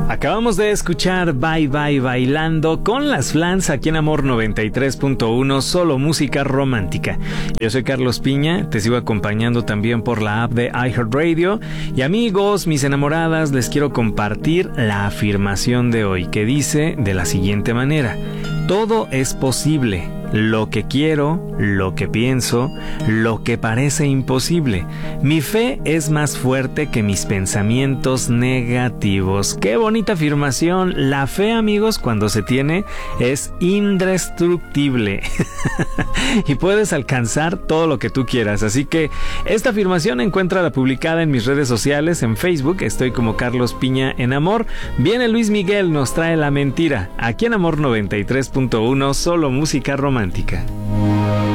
Acabamos de escuchar Bye Bye Bailando con las Flans aquí en Amor 93.1, solo música romántica. Yo soy Carlos Piña, te sigo acompañando también por la app de iHeartRadio. Y amigos, mis enamoradas, les quiero compartir la afirmación de hoy, que dice de la siguiente manera: todo es posible. Lo que quiero, lo que pienso, lo que parece imposible. Mi fe es más fuerte que mis pensamientos negativos. ¡Qué bonita afirmación! La fe, amigos, cuando se tiene, es indestructible. Y puedes alcanzar todo lo que tú quieras. Así que esta afirmación encuéntrala publicada en mis redes sociales. En Facebook estoy como Carlos Piña en Amor. Viene Luis Miguel, nos trae La Mentira. Aquí en Amor 93.1, solo música romántica.